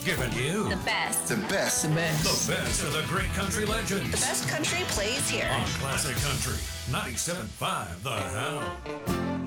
Giving you The best. The best. The best. the best of the great country legends. The best country plays here. On Classic Country 97.5 The Hound.